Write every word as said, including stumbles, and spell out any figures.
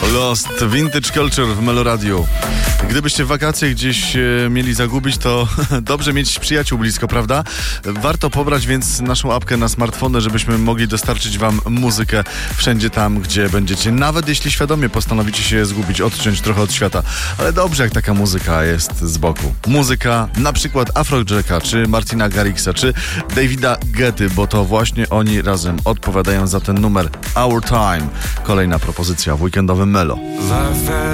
Lost Vintage Culture w Meloradiu. Gdybyście w wakacje gdzieś e, mieli zagubić, to dobrze mieć przyjaciół blisko, prawda? Warto pobrać więc naszą apkę na smartfony, żebyśmy mogli dostarczyć wam muzykę wszędzie tam, gdzie będziecie. Nawet jeśli świadomie postanowicie się zgubić, odciąć trochę od świata. Ale dobrze, jak taka muzyka jest z boku. Muzyka na przykład Afrojacka, czy Martina Garrixa, czy Davida Guetty, bo to właśnie oni razem odpowiadają za ten numer Our Time. Kolejna propozycja w weekendowym Melo.